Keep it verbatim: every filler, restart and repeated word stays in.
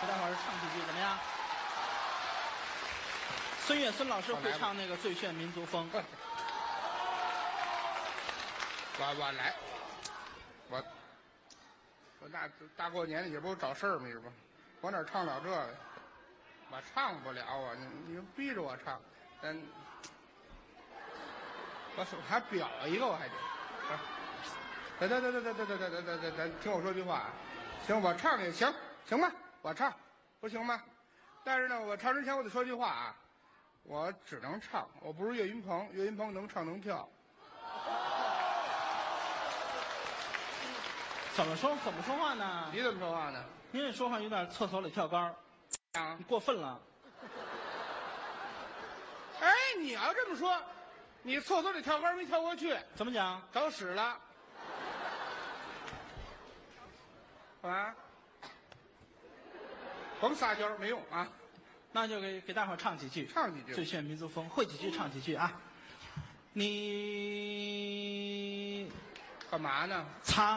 待会儿唱几句怎么样？孙越孙老师会唱那个《最炫民族风》。 我我来，我我大大过年的也不找事儿嘛，是吧？我哪唱了这个？我唱不了啊！你你逼着我唱，但我手还表一个，我还得。等等等等等等等等等等等，听我说句话啊！行，我唱也行，行吧？我唱，不行吗？但是呢，我唱之前我得说句话啊，我只能唱，我不是岳云鹏，岳云鹏能唱能跳。 怎么说怎么说话呢？ 你怎么说话呢？ 您这说话有点厕所里跳杆儿， 啊， 你过分了。 哎，你要这么说，你厕所里跳杆没跳过去， 怎么讲？ 找屎了。啊，甭撒娇没用啊！ 那就给给大伙儿唱几句， 唱几句， 最炫民族风，会几句唱几句啊！你干嘛呢？ 擦。